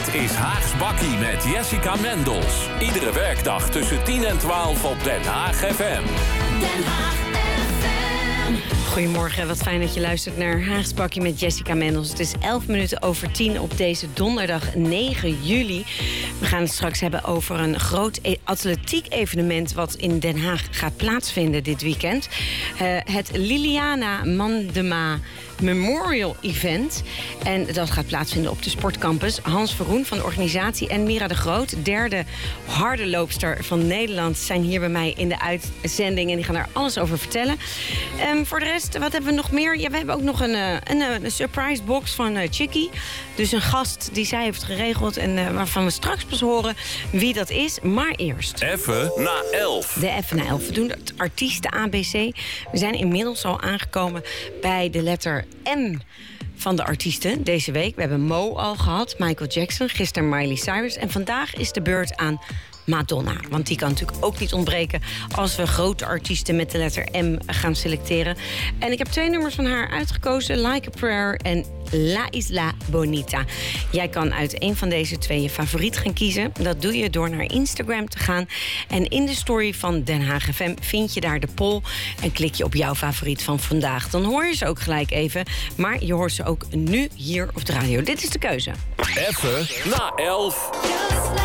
Dit is Haags Bakkie met Jessica Mendels. Iedere werkdag tussen 10 en 12 op Den Haag FM. Den Haag FM. Goedemorgen, wat fijn dat je luistert naar Haags Bakkie met Jessica Mendels. Het is 11 minuten over 10 op deze donderdag 9 juli. We gaan het straks hebben over een groot atletiek-evenement wat in Den Haag gaat plaatsvinden dit weekend. Het Liliana Mandema Memorial Event. En dat gaat plaatsvinden op de sportcampus. Hans Verroen van de organisatie en Mira de Groot, derde harde loopster van Nederland, zijn hier bij mij in de uitzending. En die gaan daar alles over vertellen. Voor de rest, wat hebben we nog meer? Ja, we hebben ook nog een surprise box van Chicky. Dus een gast die zij heeft geregeld en waarvan we straks pas horen wie dat is. Maar eerst Even na 11. de Even na 11. We doen het artiesten ABC. We zijn inmiddels al aangekomen bij de letter M van de artiesten deze week. We hebben Mo al gehad, Michael Jackson, gisteren Miley Cyrus. En vandaag is de beurt aan Madonna. Want die kan natuurlijk ook niet ontbreken als we grote artiesten met de letter M gaan selecteren. En ik heb 2 nummers van haar uitgekozen. Like a Prayer en La Isla Bonita. Jij kan uit een van deze 2 je favoriet gaan kiezen. Dat doe je door naar Instagram te gaan. En in de story van Den Haag FM vind je daar de poll. En klik je op jouw favoriet van vandaag. Dan hoor je ze ook gelijk even. Maar je hoort ze ook nu hier op de radio. Dit is de keuze. Even na 11.